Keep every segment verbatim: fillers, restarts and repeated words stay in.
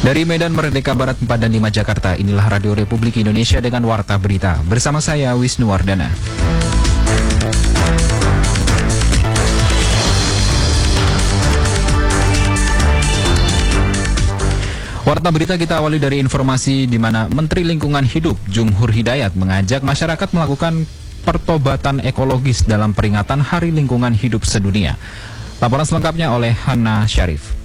Dari Medan Merdeka Barat empat dan lima Jakarta, inilah Radio Republik Indonesia dengan Warta Berita. Bersama saya Wisnu Wardana. Warta Berita kita awali dari informasi di mana Menteri Lingkungan Hidup Jumhur Hidayat mengajak masyarakat melakukan pertobatan ekologis dalam peringatan Hari Lingkungan Hidup Sedunia. Laporan selengkapnya oleh Hana Syarif.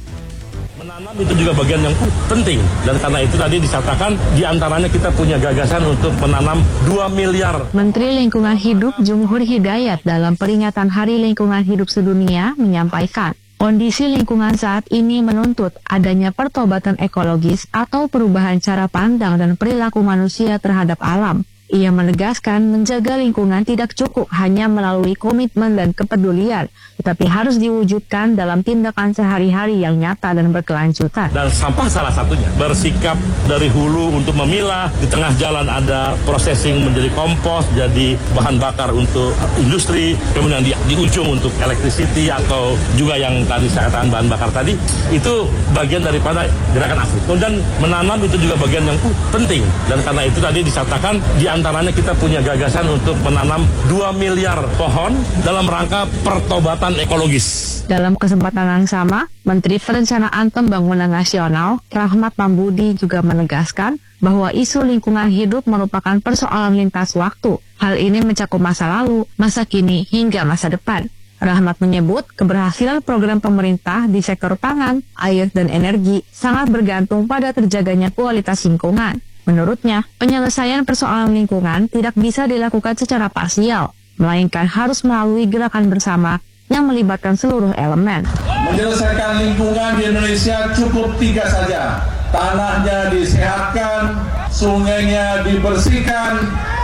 Menanam itu juga bagian yang penting, dan karena itu tadi disatakan diantaranya kita punya gagasan untuk menanam dua miliar. Menteri Lingkungan Hidup Jumhur Hidayat dalam peringatan Hari Lingkungan Hidup Sedunia menyampaikan, kondisi lingkungan saat ini menuntut adanya pertobatan ekologis atau perubahan cara pandang dan perilaku manusia terhadap alam. Ia menegaskan menjaga lingkungan tidak cukup hanya melalui komitmen dan kepedulian, tetapi harus diwujudkan dalam tindakan sehari-hari yang nyata dan berkelanjutan. Dan sampah salah satunya, bersikap dari hulu untuk memilah, di tengah jalan ada processing menjadi kompos, jadi bahan bakar untuk industri, kemudian di, di ujung untuk electricity atau juga yang tadi saya katakan bahan bakar tadi, itu bagian daripada gerakan asli. Dan menanam itu juga bagian yang penting, dan karena itu tadi disatakan di antaranya kita punya gagasan untuk menanam dua miliar pohon dalam rangka pertobatan ekologis. Dalam kesempatan yang sama, Menteri Perencanaan Pembangunan Nasional Rahmat Pambudi juga menegaskan bahwa isu lingkungan hidup merupakan persoalan lintas waktu. Hal ini mencakup masa lalu, masa kini, hingga masa depan. Rahmat menyebut keberhasilan program pemerintah di sektor pangan, air, dan energi sangat bergantung pada terjaganya kualitas lingkungan. Menurutnya, penyelesaian persoalan lingkungan tidak bisa dilakukan secara parsial, melainkan harus melalui gerakan bersama yang melibatkan seluruh elemen. Menyelesaikan lingkungan di Indonesia cukup tiga saja. Tanahnya disehatkan, sungainya dibersihkan,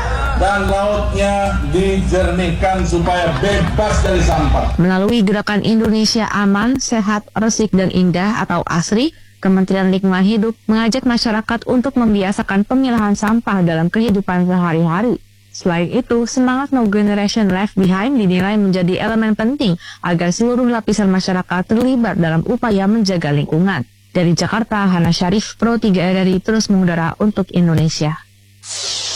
dan lautnya dijernihkan supaya bebas dari sampah. Melalui gerakan Indonesia Aman, Sehat, Resik, dan Indah atau ASRI, Kementerian Lingkungan Hidup mengajak masyarakat untuk membiasakan pemilahan sampah dalam kehidupan sehari-hari. Selain itu, semangat No Generation Left Behind dinilai menjadi elemen penting agar seluruh lapisan masyarakat terlibat dalam upaya menjaga lingkungan. Dari Jakarta, Hana Syarif, Pro tiga R R I terus mengudara untuk Indonesia.